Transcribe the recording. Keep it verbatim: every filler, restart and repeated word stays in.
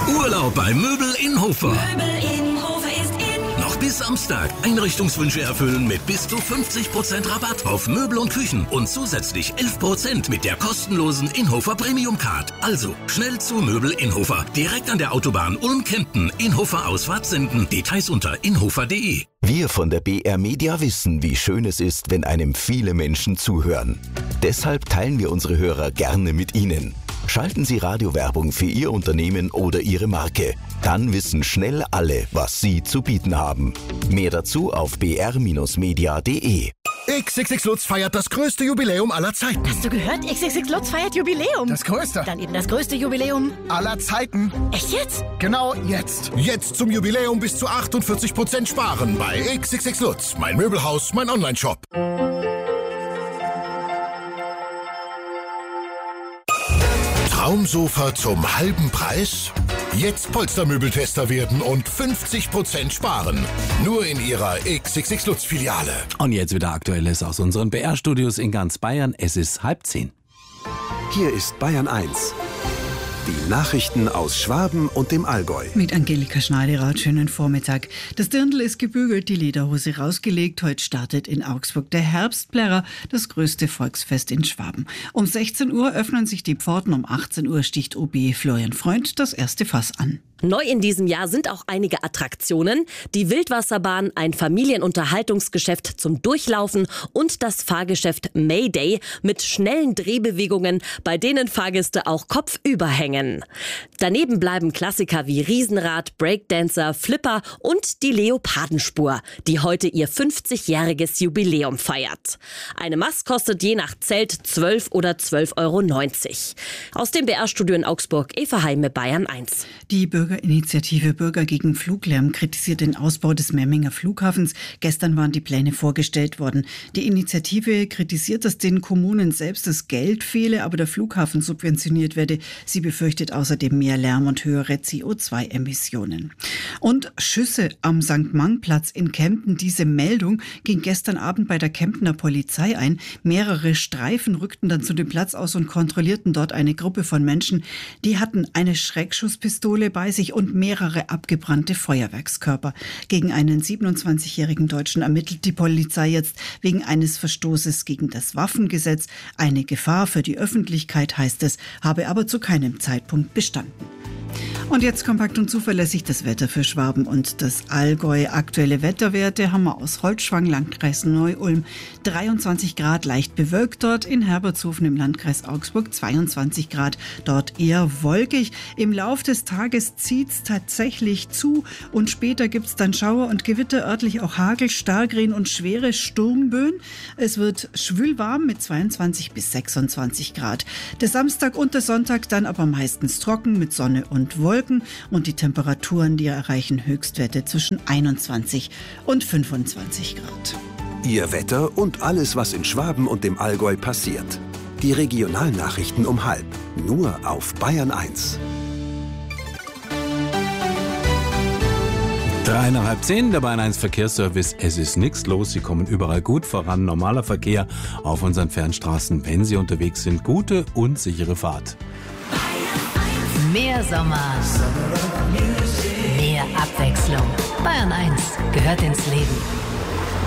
Urlaub bei Möbel in Hofer. Möbel in Hofer ist in. Noch bis Samstag. Einrichtungswünsche erfüllen mit bis zu fünfzig Prozent Rabatt auf Möbel und Küchen und zusätzlich elf Prozent mit der kostenlosen Inhofer Premium Card. Also schnell zu Möbel in Hofer. Direkt an der Autobahn Ulm-Kempten. Inhofer Ausfahrt senden. Details unter inhofer punkt de. Wir von der B R Media wissen, wie schön es ist, wenn einem viele Menschen zuhören. Deshalb teilen wir unsere Hörer gerne mit Ihnen. Schalten Sie Radiowerbung für Ihr Unternehmen oder Ihre Marke. Dann wissen schnell alle, was Sie zu bieten haben. Mehr dazu auf b r Bindestrich media punkt de. X X X Lutz feiert das größte Jubiläum aller Zeiten. Hast du gehört? X X X Lutz feiert Jubiläum. Das größte. Dann eben das größte Jubiläum aller Zeiten. Echt jetzt? Genau jetzt. Jetzt zum Jubiläum bis zu achtundvierzig Prozent sparen bei X X X Lutz. Mein Möbelhaus, mein Onlineshop. Traumsofa zum halben Preis? Jetzt Polstermöbeltester werden und fünfzig Prozent sparen. Nur in Ihrer X X X Lutz Filiale. Und jetzt wieder Aktuelles aus unseren B R-Studios in ganz Bayern. Es ist halb zehn. Hier ist Bayern eins. Die Nachrichten aus Schwaben und dem Allgäu. Mit Angelika Schneiderath, schönen Vormittag. Das Dirndl ist gebügelt, die Lederhose rausgelegt. Heute startet in Augsburg der Herbstplärrer, das größte Volksfest in Schwaben. Um sechzehn Uhr öffnen sich die Pforten, um achtzehn Uhr sticht O B Florian Freund das erste Fass an. Neu in diesem Jahr sind auch einige Attraktionen. Die Wildwasserbahn, ein Familienunterhaltungsgeschäft zum Durchlaufen und das Fahrgeschäft Mayday mit schnellen Drehbewegungen, bei denen Fahrgäste auch kopfüber hängen. Daneben bleiben Klassiker wie Riesenrad, Breakdancer, Flipper und die Leopardenspur, die heute ihr fünfzigjähriges Jubiläum feiert. Eine Mast kostet je nach Zelt zwölf oder zwölf Euro neunzig. Aus dem B R-Studio in Augsburg, Eva Heime, Bayern eins. Die Bürgerinitiative Bürger gegen Fluglärm kritisiert den Ausbau des Memminger Flughafens. Gestern waren die Pläne vorgestellt worden. Die Initiative kritisiert, dass den Kommunen selbst das Geld fehle, aber der Flughafen subventioniert werde. Sie befürchtet außerdem mehr Lärm und höhere C O zwei Emissionen. Und Schüsse am Sankt Mang-Platz in Kempten. Diese Meldung ging gestern Abend bei der Kemptener Polizei ein. Mehrere Streifen rückten dann zu dem Platz aus und kontrollierten dort eine Gruppe von Menschen. Die hatten eine Schreckschusspistole bei sich und mehrere abgebrannte Feuerwerkskörper. Gegen einen siebenundzwanzigjährigen Deutschen ermittelt die Polizei jetzt wegen eines Verstoßes gegen das Waffengesetz. Eine Gefahr für die Öffentlichkeit, heißt es, habe aber zu keinem Zeitpunkt bestanden. Und jetzt kompakt und zuverlässig das Wetter für Schwaben und das Allgäu. Aktuelle Wetterwerte haben wir aus Holzschwang, Landkreis Neu-Ulm. dreiundzwanzig Grad, leicht bewölkt dort. In Herbertshofen im Landkreis Augsburg zweiundzwanzig Grad, dort eher wolkig. Im Lauf des Tages zieht es tatsächlich zu und später gibt es dann Schauer und Gewitter, örtlich auch Hagel, Starkregen und schwere Sturmböen. Es wird schwülwarm mit zweiundzwanzig bis sechsundzwanzig Grad. Der Samstag und der Sonntag dann aber meistens trocken mit Sonne und Wolken. Und die Temperaturen, die erreichen Höchstwerte zwischen einundzwanzig und fünfundzwanzig Grad. Ihr Wetter und alles, was in Schwaben und dem Allgäu passiert. Die Regionalnachrichten um halb. Nur auf Bayern eins. Drei nach halb zehn, der Bayern eins Verkehrsservice. Es ist nichts los, Sie kommen überall gut voran. Normaler Verkehr auf unseren Fernstraßen, wenn Sie unterwegs sind. Gute und sichere Fahrt. Mehr Sommer. Mehr Abwechslung. Bayern eins gehört ins Leben.